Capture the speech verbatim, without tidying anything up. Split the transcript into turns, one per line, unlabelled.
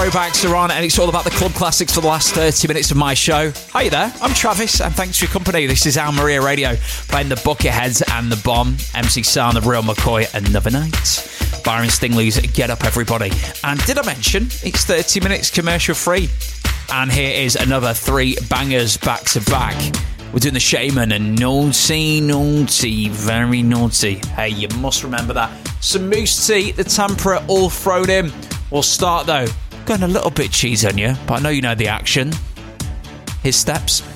Throwbacks are on, and it's all about the club classics for the last thirty minutes of my show. Hi there, I'm Travis, and thanks for your company. This is Al Maria Radio, playing the Bucketheads and the Bomb, M C Sound of Real McCoy, Another Night, Byron Stingley's Get Up Everybody. And did I mention it's thirty minutes commercial free? And here is another three bangers back to back. We're doing the Shaman and Naughty, Naughty, Very Naughty. Hey, you must remember that. Some Moose Tea, the Tempera, all thrown in. We'll start though. Going a little bit cheese on you, but I know you know the action. His Steps.